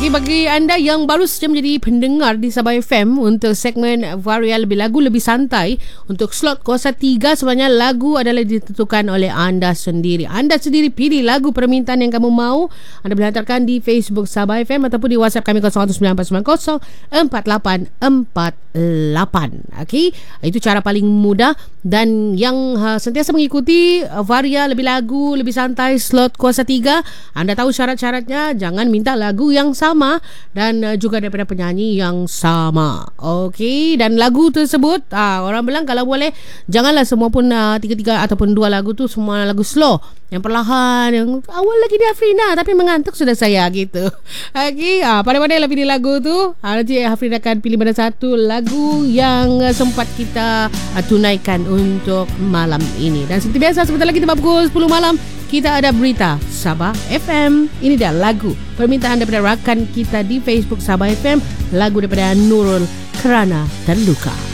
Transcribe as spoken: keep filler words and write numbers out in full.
Okay, bagi anda yang baru saja menjadi pendengar di Sabah F M untuk segmen Varia Lebih Lagu Lebih Santai, untuk slot kuasa tiga sebenarnya lagu adalah ditentukan oleh anda sendiri. Anda sendiri pilih lagu permintaan yang kamu mau. Anda boleh hantarkan di Facebook Sabah F M ataupun di WhatsApp kami kosong satu sembilan empat sembilan kosong empat lapan empat lapan. Okay, itu cara paling mudah. Dan yang uh, sentiasa mengikuti uh, Varia Lebih Lagu Lebih Santai slot kuasa tiga, anda tahu syarat-syaratnya. Jangan minta lagu yang sama dan uh, juga daripada penyanyi yang sama. Okey, dan lagu tersebut uh, orang bilang kalau boleh janganlah semua pun uh, tiga-tiga ataupun dua lagu tu semua lagu slow, yang perlahan, yang awal lagi dia Afrina tapi mengantuk sudah saya gitu. Okey, uh, pandai-pandai lah pilih lagu tu. uh, Nanti Afrina akan pilih mana satu lagu yang uh, sempat kita uh, tunaikan untuk malam ini. Dan seperti biasa, sebentar lagi tempat pukul sepuluh malam kita ada berita Sabah F M. Ini dia lagu permintaan daripada rakan kita di Facebook Sabah F M, lagu daripada Nurul, Kerana Terluka.